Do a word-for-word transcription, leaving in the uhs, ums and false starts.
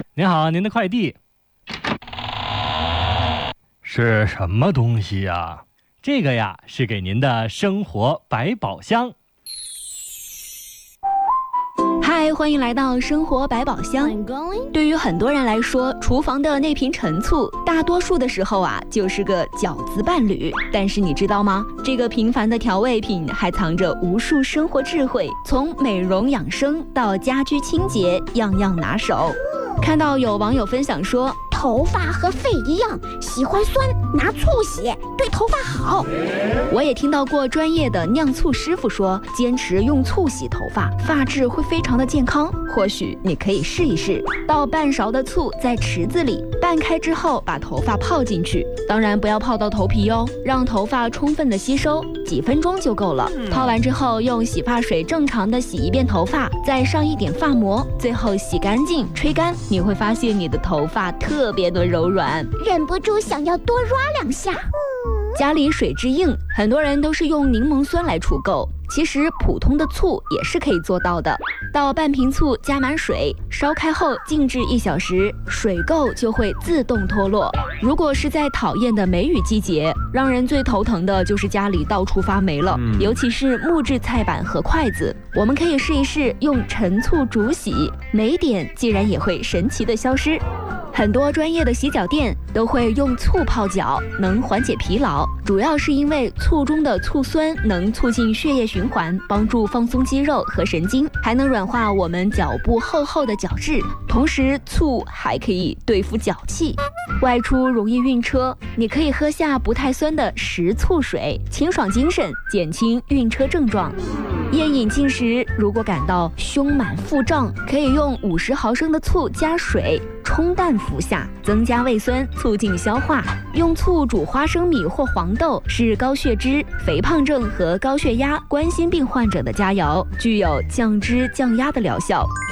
您好，您的快递是什么东西呀？这个呀，是给您的生活百宝箱。 嗨，欢迎来到生活百宝箱。对于很多人来说，厨房的那瓶陈醋，大多数的时候啊，就是个饺子伴侣。但是你知道吗？这个平凡的调味品还藏着无数生活智慧，从美容养生到家居清洁，样样拿手。看到有网友分享说， 头发和肺一样，喜欢酸，拿醋洗，对头发好。 我也听到过专业的酿醋师傅说，坚持用醋洗头发，发质会非常的健康。或许你可以试一试，倒半勺的醋在池子里，拌开之后把头发泡进去，当然不要泡到头皮哦，让头发充分的吸收，几分钟就够了。泡完之后用洗发水正常的洗一遍头发，再上一点发膜，最后洗干净吹干，你会发现你的头发特别的柔软， 忍不住想要多 rua 两下。 家里水质硬，很多人都是用柠檬酸来除垢，其实普通的醋也是可以做到的。倒半瓶醋，加满水，烧开后静置一小时，水垢就会自动脱落。如果是在讨厌的梅雨季节，让人最头疼的就是家里到处发霉了，嗯、尤其是木质菜板和筷子。我们可以试一试用陈醋煮洗，霉点竟然也会神奇的消失。很多专业的洗脚店都会用醋泡脚，能缓解疲劳，主要是因为醋中的醋酸能促进血液循环，帮助放松肌肉和神经，还能软化我们脚部厚厚的角质。同时，醋还可以对付脚气。外出容易晕车，你可以喝下不太酸的食醋水，清爽精神，减轻晕车症状。厌饮进食，如果感到胸满腹胀，可以用五十毫升的醋加水冲淡服下，增加胃酸，促进消化。用醋煮花生米或黄豆是高血脂、肥胖症和高血压、冠心病患者的佳肴，具有降脂降压的疗效。